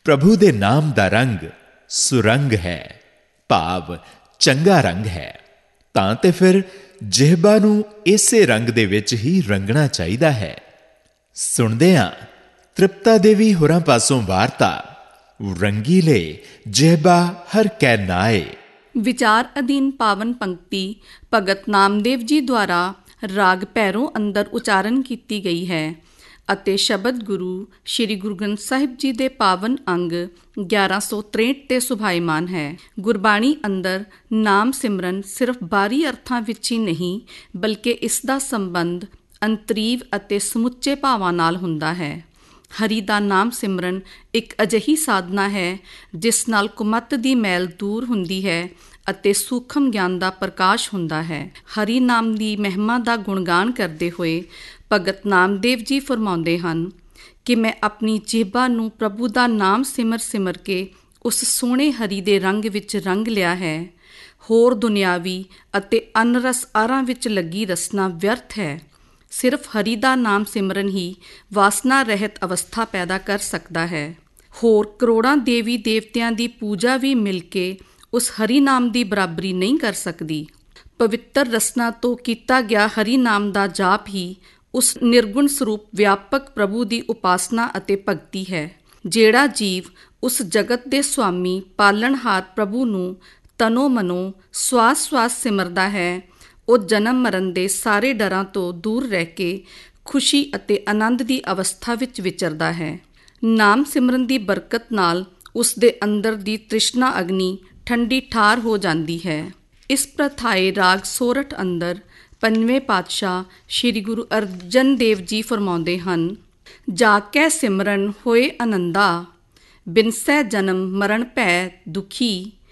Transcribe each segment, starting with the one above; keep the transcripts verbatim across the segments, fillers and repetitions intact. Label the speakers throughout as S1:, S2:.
S1: ਪ੍ਰਭੂ ਦੇ ਨਾਮ ਦਾ ਰੰਗ ਸੁਰੰਗ ਹੈ, ਭਾਵ ਚੰਗਾ ਰੰਗ ਹੈ। ਤਾਂ ਤੇ ਫਿਰ ਜਿਹਬਾ ਨੂੰ ਇਸੇ ਰੰਗ ਦੇ ਵਿੱਚ ਹੀ ਰੰਗਣਾ ਚਾਹੀਦਾ ਹੈ। ਸੁਣਦੇ ਹਾਂ ਤ੍ਰਿਪਤਾ ਦੇਵੀ ਹੋਰਾਂ ਪਾਸੋਂ ਵਾਰਤਾ, ਰੰਗੀਲੇ ਜਿਹਬਾ ਹਰ ਕੈ ਨਾਏ।
S2: ਵਿਚਾਰ ਅਧੀਨ ਪਾਵਨ ਪੰਕਤੀ ਭਗਤ ਨਾਮਦੇਵ ਜੀ ਦੁਆਰਾ ਰਾਗ ਭੈਰੋਂ ਅੰਦਰ ਉਚਾਰਨ ਕੀਤੀ ਗਈ ਹੈ ਅਤੇ ਸ਼ਬਦ ਗੁਰੂ ਸ਼੍ਰੀ ਗੁਰੂ ਗ੍ਰੰਥ ਸਾਹਿਬ ਜੀ ਦੇ ਪਾਵਨ ਅੰਗ ਗਿਆਰਾਂ ਸੌ ਤਰੇਂਹਠ 'ਤੇ ਸੁਭਾਈਮਾਨ ਹੈ। ਗੁਰਬਾਣੀ ਅੰਦਰ ਨਾਮ ਸਿਮਰਨ ਸਿਰਫ ਬਾਹਰੀ ਅਰਥਾਂ ਵਿੱਚ ਹੀ ਨਹੀਂ, ਬਲਕਿ ਇਸ ਦਾ ਸੰਬੰਧ ਅੰਤਰੀਵ ਅਤੇ ਸਮੁੱਚੇ ਭਾਵਾਂ ਨਾਲ ਹੁੰਦਾ ਹੈ। ਹਰੀ ਦਾ ਨਾਮ ਸਿਮਰਨ ਇੱਕ ਅਜਿਹੀ ਸਾਧਨਾ ਹੈ ਜਿਸ ਨਾਲ ਕੁਮੱਤ ਦੀ ਮੈਲ ਦੂਰ ਹੁੰਦੀ ਹੈ ਅਤੇ ਸੂਖਮ ਗਿਆਨ ਦਾ ਪ੍ਰਕਾਸ਼ ਹੁੰਦਾ ਹੈ। ਹਰੀ ਨਾਮ ਦੀ ਮਹਿਮਾ ਦਾ ਗੁਣਗਾਨ ਕਰਦੇ ਹੋਏ ਭਗਤ ਨਾਮਦੇਵ ਜੀ ਫਰਮਾਉਂਦੇ ਹਨ ਕਿ ਮੈਂ ਆਪਣੀ ਜੇਬਾਂ ਨੂੰ ਪ੍ਰਭੂ ਦਾ ਨਾਮ ਸਿਮਰ ਸਿਮਰ ਕੇ ਉਸ ਸੋਹਣੇ ਹਰੀ ਦੇ ਰੰਗ ਵਿੱਚ ਰੰਗ ਲਿਆ ਹੈ। ਹੋਰ ਦੁਨਿਆਵੀ ਅਤੇ ਅਨਰਸ ਆਰਾਂ ਵਿੱਚ ਲੱਗੀ ਰਸਨਾ ਵਿਅਰਥ ਹੈ। ਸਿਰਫ ਹਰੀ ਦਾ ਨਾਮ ਸਿਮਰਨ ਹੀ ਵਾਸਨਾ ਰਹਿਤ ਅਵਸਥਾ ਪੈਦਾ ਕਰ ਸਕਦਾ ਹੈ। ਹੋਰ ਕਰੋੜਾਂ ਦੇਵੀ ਦੇਵਤਿਆਂ ਦੀ ਪੂਜਾ ਵੀ ਮਿਲ ਕੇ ਉਸ ਹਰੀ ਨਾਮ ਦੀ ਬਰਾਬਰੀ ਨਹੀਂ ਕਰ ਸਕਦੀ। ਪਵਿੱਤਰ ਰਸਨਾ ਤੋਂ ਕੀਤਾ ਗਿਆ ਹਰੀ ਨਾਮ ਦਾ ਜਾਪ ਹੀ ਉਸ ਨਿਰਗੁਣ ਸਰੂਪ ਵਿਆਪਕ ਪ੍ਰਭੂ ਦੀ ਉਪਾਸਨਾ ਅਤੇ ਭਗਤੀ ਹੈ। ਜਿਹੜਾ ਜੀਵ ਉਸ ਜਗਤ ਦੇ ਸੁਆਮੀ ਪਾਲਣਹਾਰ ਪ੍ਰਭੂ ਨੂੰ ਤਨੋ ਮਨੋ ਸਵਾਸ ਸਵਾਸ ਸਿਮਰਦਾ ਹੈ, ਉਹ ਜਨਮ ਮਰਨ ਦੇ ਸਾਰੇ ਡਰਾਂ ਤੋਂ ਦੂਰ ਰਹਿ ਕੇ ਖੁਸ਼ੀ ਅਤੇ ਆਨੰਦ ਦੀ ਅਵਸਥਾ ਵਿੱਚ ਵਿਚਰਦਾ ਹੈ। ਨਾਮ ਸਿਮਰਨ ਦੀ ਬਰਕਤ ਨਾਲ ਉਸ ਦੇ ਅੰਦਰ ਦੀ ਤ੍ਰਿਸ਼ਨਾ ਅਗਨੀ ਠੰਡੀ ਠਾਰ ਹੋ ਜਾਂਦੀ ਹੈ। ਇਸ ਪ੍ਰਥਾਏ ਰਾਗ ਸੋਰਠ ਅੰਦਰ ਪੰਜਵੇਂ ਪਾਤਸ਼ਾਹ ਸ਼੍ਰੀ ਗੁਰੂ ਅਰਜਨ ਦੇਵ ਜੀ ਫਰਮਾਉਂਦੇ ਹਨ, ਜਾ ਕੈ ਸਿਮਰਨ ਹੋਏ ਆਨੰਦਾ, ਬਿਨਸੈ ਜਨਮ ਮਰਨ ਭੈ ਦੁਖੀ,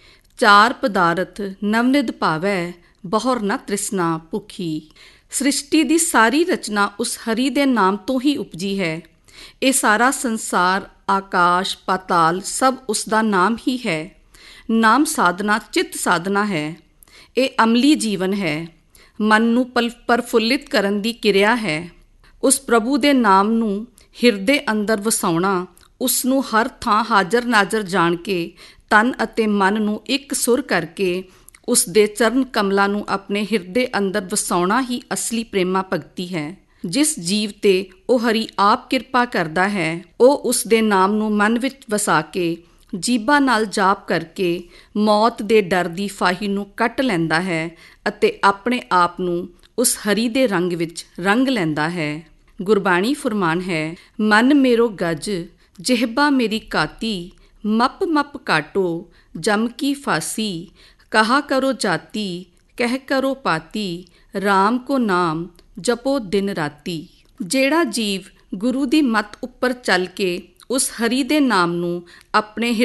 S2: ਚਾਰ ਪਦਾਰਥ ਨਵਨਿਧ ਭਾਵੈ, ਬਹੁਰ ਨ ਤ੍ਰਿਸ਼ਨਾ ਭੁਖੀ। ਸ੍ਰਿਸ਼ਟੀ ਦੀ ਸਾਰੀ ਰਚਨਾ ਉਸ ਹਰੀ ਦੇ ਨਾਮ ਤੋਂ ਹੀ ਉਪਜੀ ਹੈ। ਇਹ ਸਾਰਾ ਸੰਸਾਰ, ਆਕਾਸ਼, ਪਾਤਾਲ ਸਭ ਉਸ ਦਾ ਨਾਮ ਹੀ ਹੈ। ਨਾਮ ਸਾਧਨਾ ਚਿੱਤ ਸਾਧਨਾ ਹੈ। ਇਹ ਅਮਲੀ ਜੀਵਨ ਹੈ। ਮਨ ਨੂੰ ਪਲ ਪ੍ਰਫੁੱਲਿਤ ਕਰਨ ਦੀ ਕਿਰਿਆ ਹੈ। ਉਸ ਪ੍ਰਭੂ ਦੇ ਨਾਮ ਨੂੰ ਹਿਰਦੇ ਅੰਦਰ ਵਸਾਉਣਾ, ਉਸ ਨੂੰ ਹਰ ਥਾਂ ਹਾਜ਼ਰ ਨਾਜ਼ਰ ਜਾਣ ਕੇ ਤਨ ਅਤੇ ਮਨ ਨੂੰ ਇੱਕ ਸੁਰ ਕਰਕੇ ਉਸ ਦੇ ਚਰਨ ਕਮਲਾਂ ਨੂੰ ਆਪਣੇ ਹਿਰਦੇ ਅੰਦਰ ਵਸਾਉਣਾ ਹੀ ਅਸਲੀ ਪ੍ਰੇਮਾ ਭਗਤੀ ਹੈ। ਜਿਸ ਜੀਵ ਤੇ ਉਹ ਹਰੀ ਆਪ ਕਿਰਪਾ ਕਰਦਾ ਹੈ, ਉਹ ਉਸ ਦੇ ਨਾਮ ਨੂੰ ਮਨ ਵਿੱਚ ਵਸਾ ਕੇ ਜੀਭਾਂ ਨਾਲ ਜਾਪ ਕਰਕੇ ਮੌਤ ਦੇ ਡਰ ਦੀ ਫਾਹੀ ਨੂੰ ਕੱਟ ਲੈਂਦਾ ਹੈ ਅਤੇ ਆਪਣੇ ਆਪ ਨੂੰ ਉਸ ਹਰੀ ਦੇ ਰੰਗ ਵਿੱਚ ਰੰਗ ਲੈਂਦਾ ਹੈ। ਗੁਰਬਾਣੀ ਫੁਰਮਾਨ ਹੈ, ਮਨ ਮੇਰੋ ਗਜ ਜਿਹਬਾ ਮੇਰੀ ਕਾਤੀ, ਮਪ ਮਪ ਕਾਟੋ ਜਮ ਕੀ ਫਾਸੀ, ਕਹਾ ਕਰੋ ਜਾਤੀ ਕਹਿ ਕਰੋ ਪਾਤੀ, ਰਾਮ ਕੋ ਨਾਮ ਜਪੋ ਦਿਨ ਰਾਤੀ। ਜਿਹੜਾ ਜੀਵ ਗੁਰੂ ਦੀ ਮੱਤ ਉੱਪਰ ਚੱਲ ਕੇ ਉਸ ਹਰੀ ਦੇ ਨਾਮ ਨੂੰ ਆਪਣੇ